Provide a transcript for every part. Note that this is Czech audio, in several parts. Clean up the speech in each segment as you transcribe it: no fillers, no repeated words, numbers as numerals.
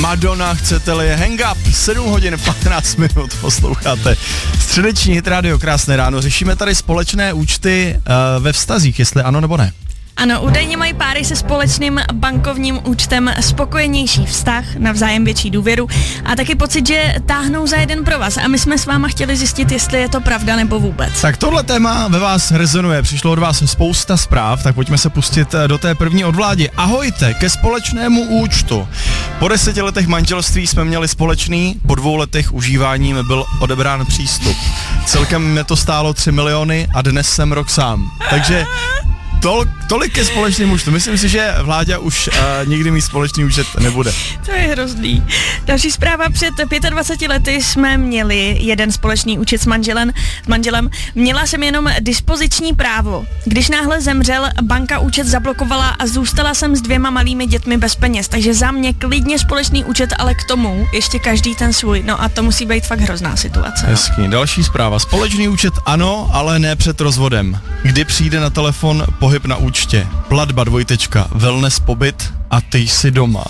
Madonna, chcete-li Hang Up, 7 hodin 15 minut posloucháte středeční Hit Radio, krásné ráno. Řešíme tady společné účty ve vztazích, jestli ano nebo ne. Ano, údajně mají páry se společným bankovním účtem spokojenější vztah, navzájem větší důvěru a taky pocit, že táhnou za jeden provaz. A my jsme s váma chtěli zjistit, jestli je to pravda nebo vůbec. Tak tohle téma ve vás rezonuje, přišlo od vás spousta zpráv, tak pojďme se pustit do té první od Vládi. Ahojte, ke společnému účtu. Po 10 letech manželství jsme měli společný, po 2 letech užívání mi byl odebrán přístup. Celkem mě to stálo 3 miliony a dnes jsem rok sám. Takže tolik ke společným účtu. Myslím si, že Vláďa už nikdy mít společný účet nebude. To je hrozný. Další zpráva. Před 25 lety jsme měli jeden společný účet s manželem. Měla jsem jenom dispoziční právo. Když náhle zemřel, banka účet zablokovala a zůstala jsem s 2 malými dětmi bez peněz. Takže za mě klidně společný účet, ale k tomu ještě každý ten svůj. No a to musí být fakt hrozná situace. Hezký. Další zpráva. Společný účet ano, ale ne před rozvodem. Kdy přijde na telefon pohyb na účtě, platba : wellness pobyt a ty jsi doma.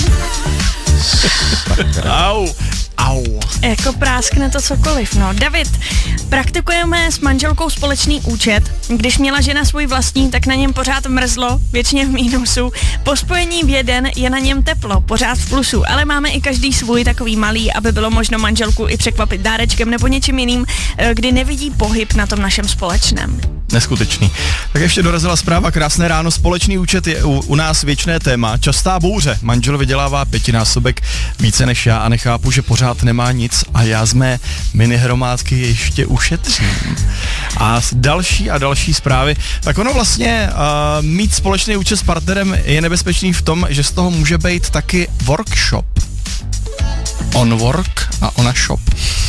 Au. Jako práskne to cokoliv, no. David, praktikujeme s manželkou společný účet. Když měla žena svůj vlastní, tak na něm pořád mrzlo, většině v mínusu. Po spojení v jeden je na něm teplo, pořád v plusu, ale máme i každý svůj takový malý, aby bylo možno manželku i překvapit dárečkem nebo něčím jiným, kdy nevidí pohyb na tom našem společném. Neskutečný. Tak ještě dorazila zpráva, krásné ráno, společný účet je u nás věčné téma, častá bouře, manžel vydělává 5násobek více než já a nechápu, že pořád nemá nic a já z mé minihromádky ještě ušetřím. A další zprávy, tak ono vlastně mít společný účet s partnerem je nebezpečný v tom, že z toho může být taky workshop. On work a ona shop.